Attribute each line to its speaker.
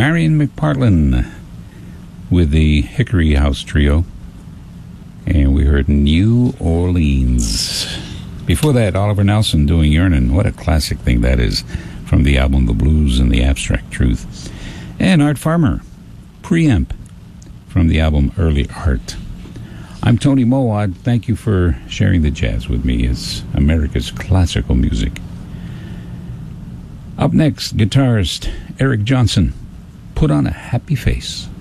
Speaker 1: Marion McPartlin with the Hickory House Trio. And we heard New Orleans. Before that, Oliver Nelson doing Yearnin'. What a classic thing that is, from the album The Blues and the Abstract Truth. And Art Farmer, Preamp, from the album Early Art. I'm Tony Mowat. Thank you for sharing the jazz with me. It's America's classical music. Up next, guitarist Eric Johnson, Put on a Happy Face.